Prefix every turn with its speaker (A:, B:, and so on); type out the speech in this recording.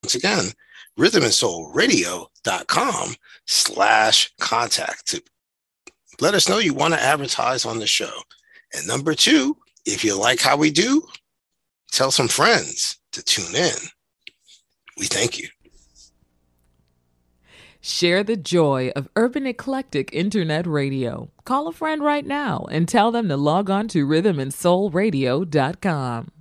A: Once again, rhythmandsoulradio.com/contact to let us know you want to advertise on the show. And number two, if you like how we do, tell some friends to tune in. We thank you.
B: Share the joy of Urban Eclectic Internet Radio. Call a friend right now and tell them to log on to rhythmandsoulradio.com.